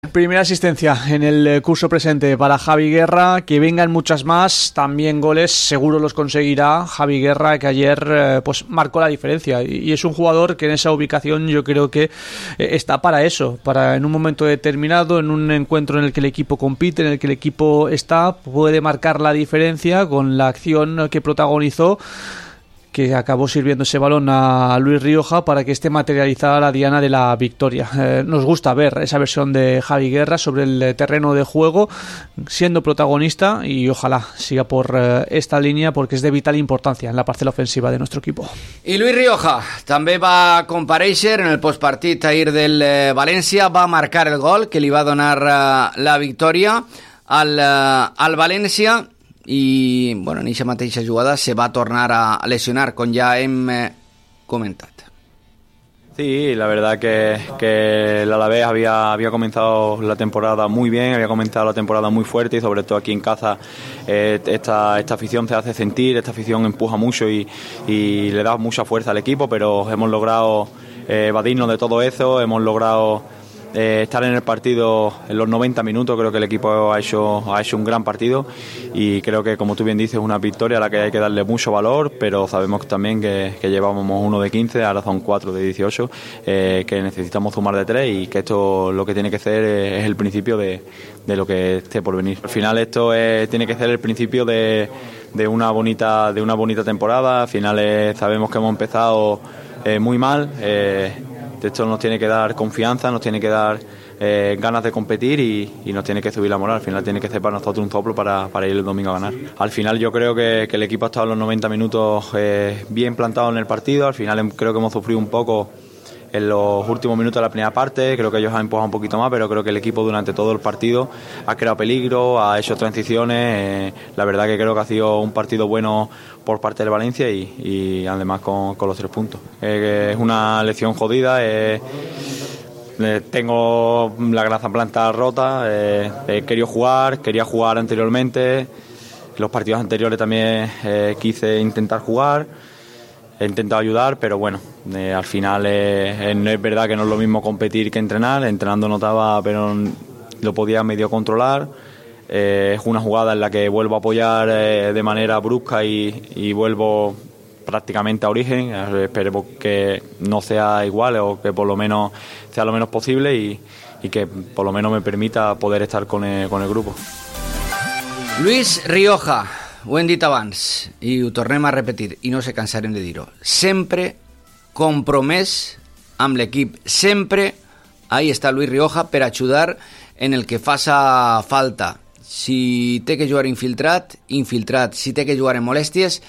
Primera asistencia en el curso presente para Javi Guerra, que vengan muchas más, también goles seguro los conseguirá Javi Guerra, que ayer pues marcó la diferencia, y es un jugador que en esa ubicación yo creo que está para eso, para en un momento determinado, en un encuentro en el que el equipo compite, en el que el equipo está, puede marcar la diferencia con la acción que protagonizó, que acabó sirviendo ese balón a Luis Rioja para que esté materializada la diana de la victoria. Nos gusta ver esa versión de Javi Guerra sobre el terreno de juego, siendo protagonista, y ojalá siga por esta línea, porque es de vital importancia en la parcel ofensiva de nuestro equipo. I Luis Rioja també va comparèixer en el postpartit ahir del València, va marcar el gol que li va donar la victòria al València, i bueno, en aquesta mateixa jugada se va tornar a lesionar, com ja hem comentat. Sí, la verdad que el Alavés había comenzado la temporada muy bien, había comenzado la temporada muy fuerte, y sobre todo aquí en casa esta afición se hace sentir, esta afición empuja mucho y le da mucha fuerza al equipo, pero hemos logrado evadirnos de todo eso, hemos logrado estar en el partido en los 90 minutos. Creo que el equipo ha hecho un gran partido, y creo que, como tú bien dices, una victoria a la que hay que darle mucho valor, pero sabemos también que llevábamos 1 de 15, ahora son 4 de 18, que necesitamos sumar de 3, y que esto lo que tiene que ser es el principio de lo que esté por venir. Al final esto tiene que ser el principio de una bonita temporada. Al final sabemos que hemos empezado muy mal. Esto nos tiene que dar confianza, nos tiene que dar ganas de competir, y nos tiene que subir la moral. Al final tiene que ser para nosotros un soplo para ir el domingo a ganar. Al final yo creo que el equipo ha estado los 90 minutos bien plantado en el partido. Al final creo que hemos sufrido un poco en los últimos minutos de la primera parte. Creo que ellos han empujado un poquito más, pero creo que el equipo durante todo el partido ha creado peligro, ha hecho transiciones. La verdad que creo que ha sido un partido bueno por parte del Valencia, y además con los 3 puntos. Es una lección jodida. Tengo la garganta rota. Quería jugar anteriormente. Los partidos anteriores también quise intentar jugar. He intentado ayudar, pero bueno, al final no es verdad que no es lo mismo competir que entrenar. Entrenando notaba, pero lo podía medio controlar. Es una jugada en la que vuelvo a apoyar de manera brusca y vuelvo prácticamente a origen. Espero que no sea igual, o que por lo menos sea lo menos posible, y que por lo menos me permita poder estar con el grupo. Luis Rioja, ho hem dit abans i ho tornem a repetir, i no se cansarem de dir-ho, sempre compromès amb l'equip, sempre ahí està Luis Rioja per ajudar en el que faça falta. Si té que jugar infiltrat, si té que jugar en molèsties,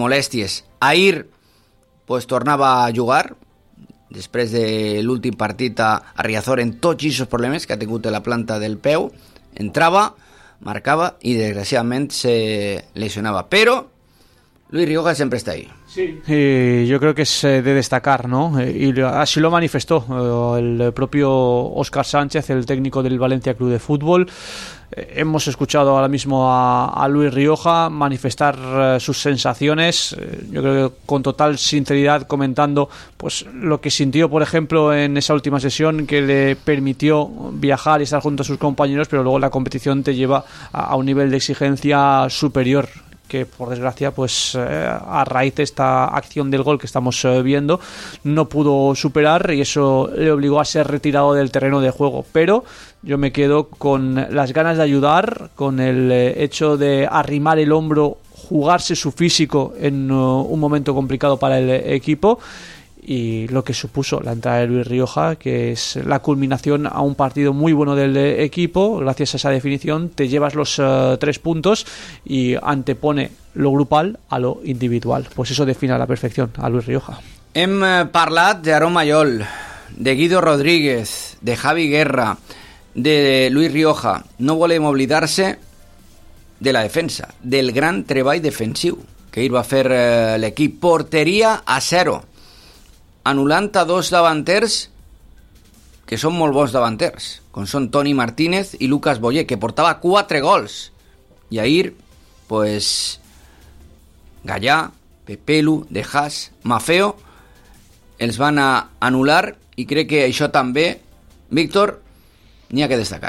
Ahir pues tornava a jugar després de l'últim partit a Riazor, en tots aquests problemes que ha tingut a la planta del peu. Entrava, marcava y desgraciadamente se lesionaba, pero Luis Rioja siempre está ahí. Sí, yo creo que es de destacar, ¿no? Y así lo manifestó el propio Óscar Sánchez, el técnico del Valencia Club de Fútbol. Hemos escuchado ahora mismo a Luis Rioja manifestar sus sensaciones, yo creo que con total sinceridad, comentando pues lo que sintió, por ejemplo, en esa última sesión que le permitió viajar y estar junto a sus compañeros, pero luego la competición te lleva a un nivel de exigencia superior, que por desgracia pues a raíz de esta acción del gol que estamos viendo no pudo superar, y eso le obligó a ser retirado del terreno de juego. Pero yo me quedo con las ganas de ayudar, con el hecho de arrimar el hombro, jugarse su físico en un momento complicado para el equipo, y lo que supuso la entrada de Luis Rioja, que es la culminación a un partido muy bueno del equipo. Gracias a esa definición te llevas los 3 puntos y antepone lo grupal a lo individual. Pues eso define a la perfección a Luis Rioja. Hem parlat d'Aaron Mayol, de Guido Rodríguez, de Javi Guerra, de Luis Rioja. No volem oblidar-se de la defensa, del gran treball defensiu que ahir va fer l'equip. Porteria a 0, anul·lant a 2 davanters que són molt bons davanters, com són Toni Martínez i Lucas Boyer, que portava 4 gols. I ahir, pues, Gallà, Pepelu, De Haas, Mafeo, els van a anul·lar, i crec que això també, Víctor, n'hi ha que destacar.